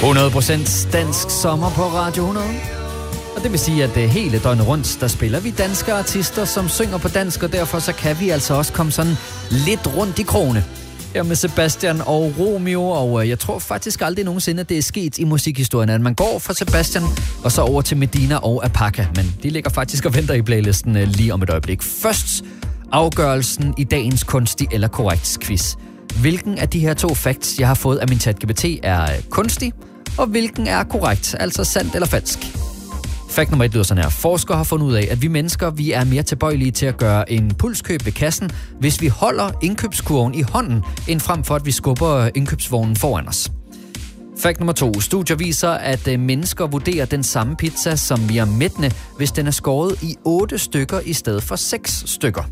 100% dansk sommer på Radio 100. Og det vil sige, at hele døgnet rundt, der spiller vi danske artister, som synger på dansk, og derfor så kan vi altså også komme sådan lidt rundt i krogene. Her med Sebastian og Romeo, og jeg tror faktisk aldrig nogensinde, at det er sket i musikhistorien, at man går fra Sebastian og så over til Medina og Apaka. Men de ligger faktisk og venter i playlisten lige om et øjeblik. Først afgørelsen i dagens kunstig eller korrekt quiz. Hvilken af de her 2 facts, jeg har fået af min ChatGPT, er kunstig, og hvilken er korrekt, altså sandt eller falsk? Fact nummer 1 lyder sådan her. Forskere har fundet ud af, at vi mennesker vi er mere tilbøjelige til at gøre en impulskøb ved kassen, hvis vi holder indkøbskurven i hånden, end frem for at vi skubber indkøbsvognen foran os. Fact nummer 2. Studier viser, at mennesker vurderer den samme pizza som mere mættende, hvis den er skåret i 8 stykker i stedet for 6 stykker.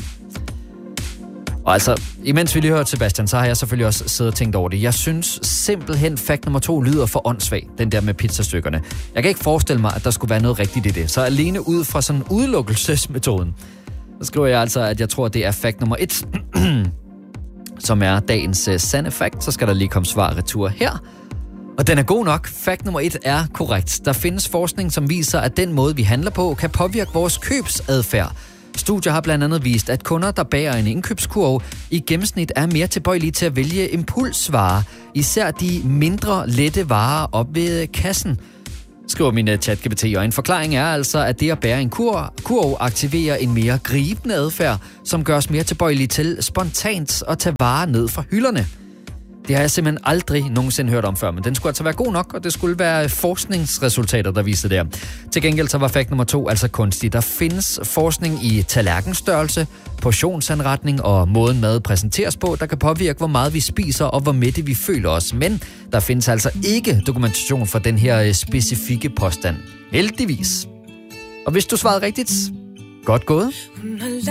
Og altså, imens vi lige hørte Sebastian, så har jeg selvfølgelig også siddet og tænkt over det. Jeg synes simpelthen, fact nummer 2 lyder for åndssvag, den der med pizzastykkerne. Jeg kan ikke forestille mig, at der skulle være noget rigtigt i det. Så alene ud fra sådan udelukkelsesmetoden, så skriver jeg altså, at jeg tror, det er fact nummer 1, som er dagens sande fact. Så skal der lige komme svar retur her. Og den er god nok. Fact nummer 1 er korrekt. Der findes forskning, som viser, at den måde, vi handler på, kan påvirke vores købsadfærd. Studier har blandt andet vist, at kunder, der bærer en indkøbskurv, i gennemsnit er mere tilbøjelige til at vælge impulsvarer, især de mindre lette varer op ved kassen, skriver min ChatGPT. Og en forklaring er altså, at det at bære en kurv aktiverer en mere gribende adfærd, som gør os mere tilbøjelige til spontant at tage varer ned fra hylderne. Det har jeg simpelthen aldrig nogensinde hørt om før, men den skulle altså være god nok, og det skulle være forskningsresultater, der viser det her. Til gengæld så var fakt nummer 2 altså kunstig. Der findes forskning i tallerkenstørrelse, portionsanretning og måden mad præsenteres på, der kan påvirke, hvor meget vi spiser og hvor mætte vi føler os. Men der findes altså ikke dokumentation for den her specifikke påstand. Heldigvis. Og hvis du svarede rigtigt, godt gået.